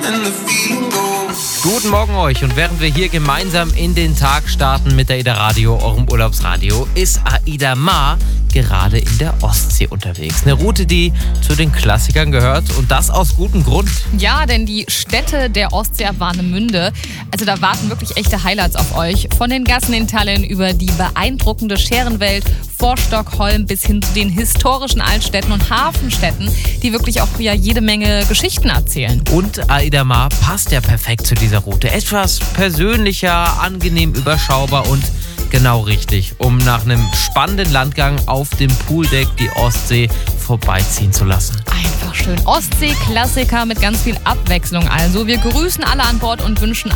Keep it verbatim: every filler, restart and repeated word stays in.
Guten Morgen euch, und während wir hier gemeinsam in den Tag starten mit der AIDA Radio, eurem Urlaubsradio, ist Aida Mar gerade in der Ostsee unterwegs. Eine Route, die zu den Klassikern gehört, und das aus gutem Grund. Ja, denn die Städte der Ostsee ab Warnemünde, also da warten wirklich echte Highlights auf euch. Von den Gassen in Tallinn über die beeindruckende Scherenwelt vor Stockholm bis hin zu den historischen Altstädten und Hafenstädten, die wirklich auch ja jede Menge Geschichten erzählen. Und Aida Mar passt ja perfekt zu dieser Route. Etwas persönlicher, angenehm überschaubar und genau richtig, um nach einem spannenden Landgang auf dem Pooldeck die Ostsee vorbeiziehen zu lassen. Einfach schön. Ostsee-Klassiker mit ganz viel Abwechslung also. Wir grüßen alle an Bord und wünschen